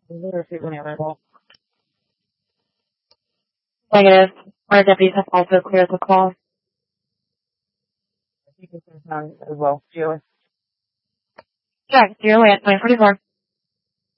Did you receive any other call? Negative. Our deputies have also cleared the call. I think it's as well. Sheila. Check. 0 at 944.